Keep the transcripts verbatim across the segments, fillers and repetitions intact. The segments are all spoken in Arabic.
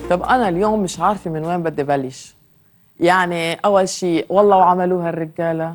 طب أنا اليوم مش عارفة من وين بدي بلش. يعني أول شيء والله وعملوها الرجالة،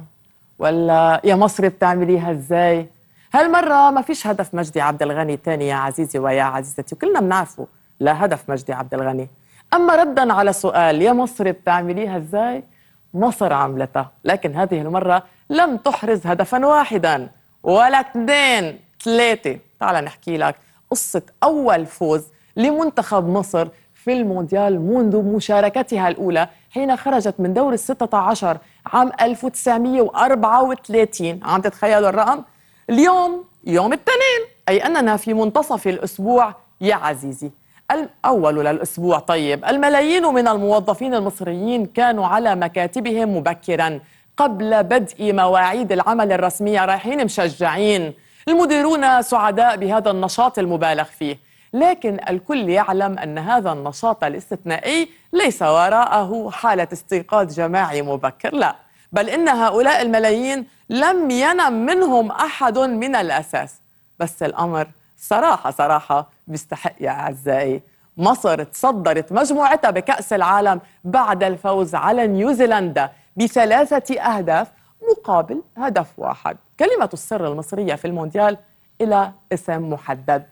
ولا يا مصر بتعمليها إزاي؟ هالمرة ما فيش هدف مجدي عبد الغني تاني يا عزيزي ويا عزيزتي، وكلنا بنعرفه لا هدف مجدي عبد الغني. أما ردا على سؤال يا مصر بتعمليها إزاي، مصر عملتها، لكن هذه المرة لم تحرز هدفا واحدا ولا اثنين، ثلاثة. تعال نحكي لك قصة أول فوز لمنتخب مصر في المونديال منذ مشاركتها الأولى حين خرجت من دور الستة عشر عام ألف وتسعمئة وأربعة وثلاثين. عم تتخيلوا الرقم؟ اليوم يوم الاثنين، أي أننا في منتصف الأسبوع يا عزيزي، الأول للأسبوع. طيب، الملايين من الموظفين المصريين كانوا على مكاتبهم مبكراً قبل بدء مواعيد العمل الرسمية، رايحين مشجعين. المديرون سعداء بهذا النشاط المبالغ فيه، لكن الكل يعلم أن هذا النشاط الاستثنائي ليس وراءه حالة استيقاظ جماعي مبكر، لا، بل إن هؤلاء الملايين لم ينم منهم أحد من الأساس. بس الأمر صراحة صراحة بيستحق يا أعزائي. مصر تصدرت مجموعتها بكأس العالم بعد الفوز على نيوزيلندا بثلاثة أهداف مقابل هدف واحد. كلمة السر المصرية في المونديال إلى اسم محدد: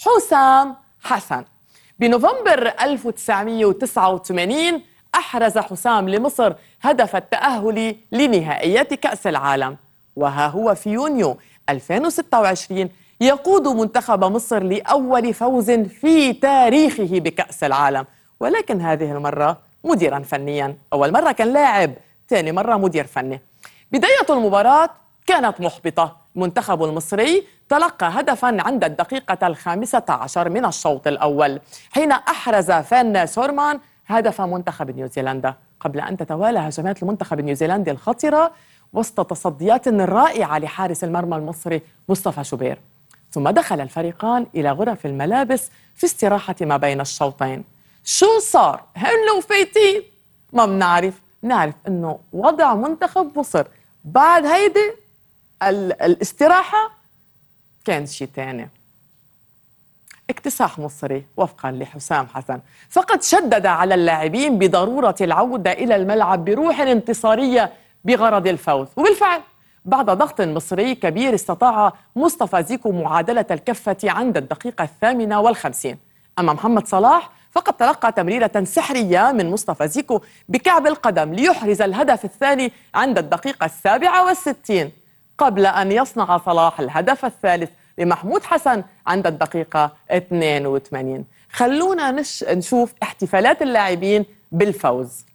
حسام حسن. بنوفمبر ألف وتسعمئة وتسعة وثمانين أحرز حسام لمصر هدف التأهل لنهائيات كأس العالم، وها هو في يونيو ألفين وستة وعشرين يقود منتخب مصر لأول فوز في تاريخه بكأس العالم، ولكن هذه المرة مديرا فنيا. أول مرة كان لاعب، ثاني مرة مدير فني. بداية المباراة كانت محبطة. المنتخب المصري تلقى هدفا عند الدقيقة الخامسة عشر من الشوط الأول حين أحرز فان سورمان هدف منتخب نيوزيلندا، قبل أن تتوالى هجمات المنتخب النيوزيلندي الخطرة وسط تصديات رائعة لحارس المرمى المصري مصطفى شوبير. ثم دخل الفريقان إلى غرف الملابس في استراحة ما بين الشوطين. شو صار؟ هن لو فايتين ما بنعرف، نعرف إنه وضع منتخب مصر بعد هيدي الاستراحة كان شيء تاني. اكتساح مصري وفقا لحسام حسن، فقد شدد على اللاعبين بضرورة العودة إلى الملعب بروح انتصارية بغرض الفوز، وبالفعل بعد ضغط مصري كبير استطاع مصطفى زيكو معادلة الكفة عند الدقيقة الثامنة والخمسين. أما محمد صلاح فقد تلقى تمريرة سحرية من مصطفى زيكو بكعب القدم ليحرز الهدف الثاني عند الدقيقة السابعة والستين، قبل أن يصنع صلاح الهدف الثالث لمحمود حسن عند الدقيقة اثنين وثمانين. خلونا نش... نشوف احتفالات اللاعبين بالفوز.